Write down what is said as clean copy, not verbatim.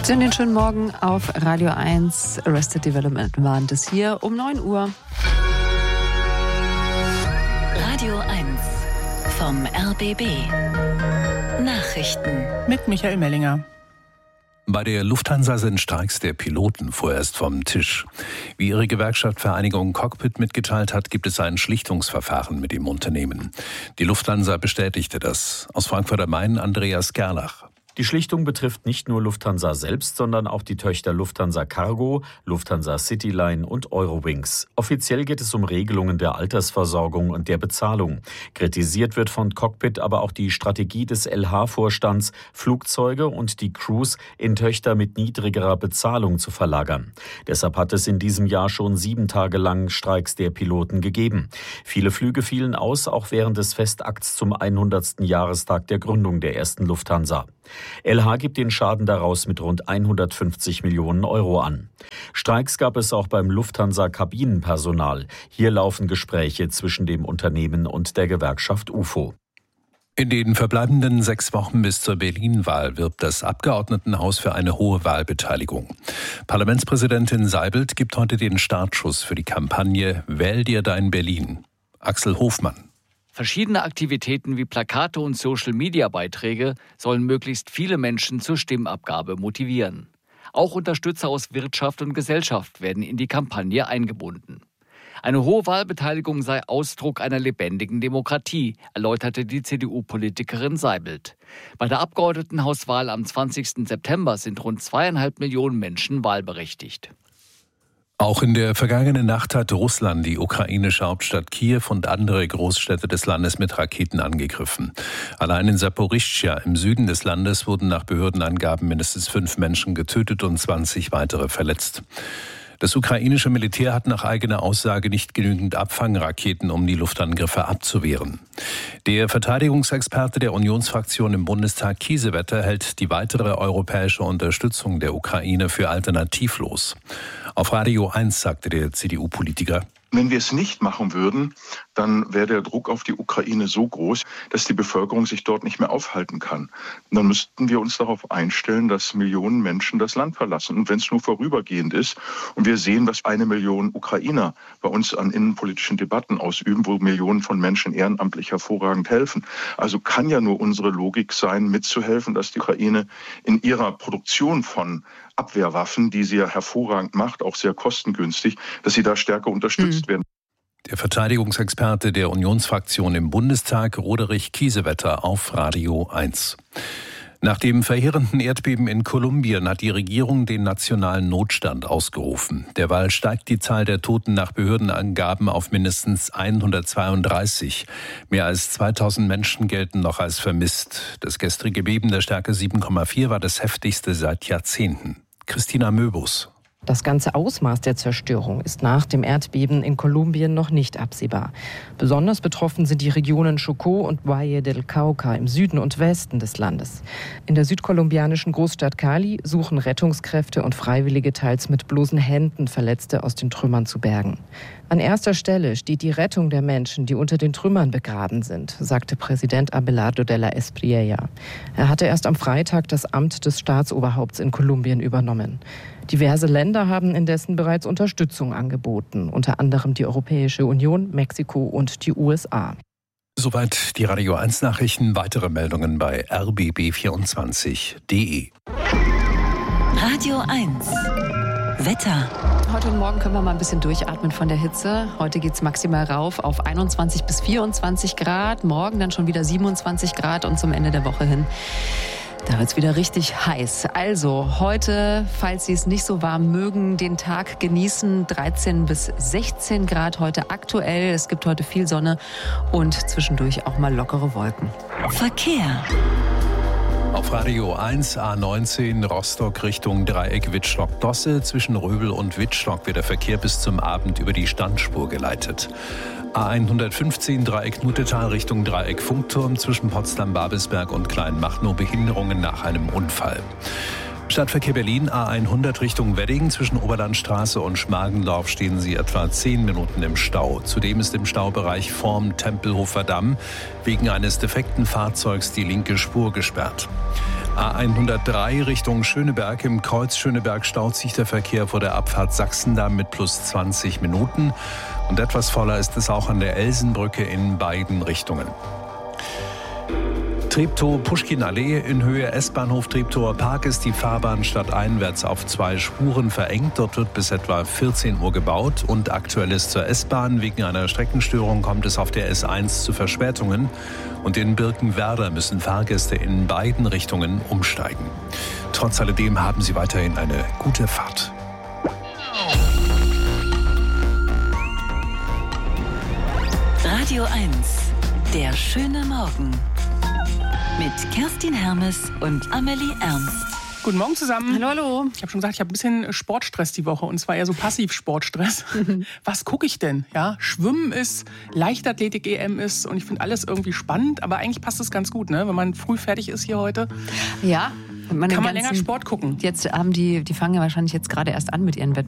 Den schönen Morgen auf Radio 1. Arrested Development warnt es hier um 9 Uhr. Radio 1 vom RBB. Nachrichten mit Michael Mellinger. Bei der Lufthansa sind Streiks der Piloten vorerst vom Tisch. Wie ihre Gewerkschaft Vereinigung Cockpit mitgeteilt hat, gibt es ein Schlichtungsverfahren mit dem Unternehmen. Die Lufthansa bestätigte das. Aus Frankfurt am Main Andreas Gerlach. Die Schlichtung betrifft nicht nur Lufthansa selbst, sondern auch die Töchter Lufthansa Cargo, Lufthansa Cityline und Eurowings. Offiziell geht es um Regelungen der Altersversorgung und der Bezahlung. Kritisiert wird von Cockpit aber auch die Strategie des LH-Vorstands, Flugzeuge und die Crews in Töchter mit niedrigerer Bezahlung zu verlagern. Deshalb hat es in diesem Jahr schon 7 Tage lang Streiks der Piloten gegeben. Viele Flüge fielen aus, auch während des Festakts zum 100. Jahrestag der Gründung der ersten Lufthansa. LH gibt den Schaden daraus mit rund 150 Millionen Euro an. Streiks gab es auch beim Lufthansa-Kabinenpersonal. Hier laufen Gespräche zwischen dem Unternehmen und der Gewerkschaft UFO. In den verbleibenden 6 Wochen bis zur Berlin-Wahl wirbt das Abgeordnetenhaus für eine hohe Wahlbeteiligung. Parlamentspräsidentin Seibelt gibt heute den Startschuss für die Kampagne Wähl dir dein Berlin. Axel Hofmann. Verschiedene Aktivitäten wie Plakate und Social-Media-Beiträge sollen möglichst viele Menschen zur Stimmabgabe motivieren. Auch Unterstützer aus Wirtschaft und Gesellschaft werden in die Kampagne eingebunden. Eine hohe Wahlbeteiligung sei Ausdruck einer lebendigen Demokratie, erläuterte die CDU-Politikerin Seibelt. Bei der Abgeordnetenhauswahl am 20. September sind rund 2,5 Millionen Menschen wahlberechtigt. Auch in der vergangenen Nacht hat Russland die ukrainische Hauptstadt Kiew und andere Großstädte des Landes mit Raketen angegriffen. Allein in Saporischschja im Süden des Landes wurden nach Behördenangaben mindestens 5 Menschen getötet und 20 weitere verletzt. Das ukrainische Militär hat nach eigener Aussage nicht genügend Abfangraketen, um die Luftangriffe abzuwehren. Der Verteidigungsexperte der Unionsfraktion im Bundestag Kiesewetter hält die weitere europäische Unterstützung der Ukraine für alternativlos. Auf Radio 1 sagte der CDU-Politiker: Wenn wir es nicht machen würden, dann wäre der Druck auf die Ukraine so groß, dass die Bevölkerung sich dort nicht mehr aufhalten kann. Und dann müssten wir uns darauf einstellen, dass Millionen Menschen das Land verlassen. Und wenn es nur vorübergehend ist und wir sehen, was 1 Million Ukrainer bei uns an innenpolitischen Debatten ausüben, wo Millionen von Menschen ehrenamtlich hervorragend helfen. Also kann ja nur unsere Logik sein, mitzuhelfen, dass die Ukraine in ihrer Produktion von Abwehrwaffen, die sie ja hervorragend macht, auch sehr kostengünstig, dass sie da stärker unterstützt werden. Der Verteidigungsexperte der Unionsfraktion im Bundestag, Roderich Kiesewetter, auf Radio 1. Nach dem verheerenden Erdbeben in Kolumbien hat die Regierung den nationalen Notstand ausgerufen. Derweil steigt die Zahl der Toten nach Behördenangaben auf mindestens 132. Mehr als 2000 Menschen gelten noch als vermisst. Das gestrige Beben der Stärke 7,4 war das heftigste seit Jahrzehnten. Christina Möbus. Das ganze Ausmaß der Zerstörung ist nach dem Erdbeben in Kolumbien noch nicht absehbar. Besonders betroffen sind die Regionen Chocó und Valle del Cauca im Süden und Westen des Landes. In der südkolumbianischen Großstadt Cali suchen Rettungskräfte und Freiwillige teils mit bloßen Händen Verletzte aus den Trümmern zu bergen. An erster Stelle steht die Rettung der Menschen, die unter den Trümmern begraben sind, sagte Präsident Abelardo de la Espriella. Er hatte erst am Freitag das Amt des Staatsoberhaupts in Kolumbien übernommen. Diverse Länder haben indessen bereits Unterstützung angeboten, unter anderem die Europäische Union, Mexiko und die USA. Soweit die Radio 1 Nachrichten. Weitere Meldungen bei rbb24.de. Radio 1 Wetter. Heute und morgen können wir mal ein bisschen durchatmen von der Hitze. Heute geht es maximal rauf auf 21 bis 24 Grad. Morgen dann schon wieder 27 Grad und zum Ende der Woche hin, da wird es wieder richtig heiß. Also heute, falls Sie es nicht so warm mögen, den Tag genießen. 13 bis 16 Grad heute aktuell. Es gibt heute viel Sonne und zwischendurch auch mal lockere Wolken. Verkehr. Auf Radio 1 A19 Rostock Richtung Dreieck Wittstock-Dosse. Zwischen Röbel und Wittstock wird der Verkehr bis zum Abend über die Standspur geleitet. A115 Dreieck Nutetal Richtung Dreieck Funkturm zwischen Potsdam-Babelsberg und Kleinmachnow Behinderungen nach einem Unfall. Stadtverkehr Berlin, A100 Richtung Wedding. Zwischen Oberlandstraße und Schmargendorf stehen Sie etwa 10 Minuten im Stau. Zudem ist im Staubereich vorm Tempelhofer Damm wegen eines defekten Fahrzeugs die linke Spur gesperrt. A103 Richtung Schöneberg. Im Kreuz Schöneberg staut sich der Verkehr vor der Abfahrt Sachsendamm mit plus 20 Minuten. Und etwas voller ist es auch an der Elsenbrücke in beiden Richtungen. Treptow-Puschkin-Allee in Höhe S-Bahnhof Treptower Park ist die Fahrbahn stadteinwärts auf 2 Spuren verengt. Dort wird bis etwa 14 Uhr gebaut und aktuell ist zur S-Bahn. Wegen einer Streckenstörung kommt es auf der S1 zu Verspätungen. Und in Birkenwerder müssen Fahrgäste in beiden Richtungen umsteigen. Trotz alledem haben Sie weiterhin eine gute Fahrt. Radio 1, der schöne Morgen. Mit Kerstin Hermes und Amelie Ernst. Guten Morgen zusammen. Hallo, hallo. Ich habe schon gesagt, ich habe ein bisschen Sportstress die Woche und zwar eher so Passivsportstress. Was gucke ich denn? Ja, Schwimmen ist, Leichtathletik-EM ist und ich finde alles irgendwie spannend, aber eigentlich passt es ganz gut, ne? Wenn man früh fertig ist hier heute. Ja. Kann man länger Sport gucken. Jetzt haben die fangen ja wahrscheinlich jetzt gerade erst an mit ihren